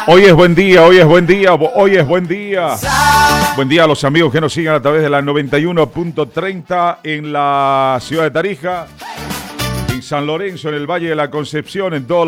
Hoy es buen día, hoy es buen día, hoy es buen día. Buen día a los amigos que nos siguen a través de la 91.30 en la ciudad de Tarija, en San Lorenzo, en el Valle de la Concepción, en todos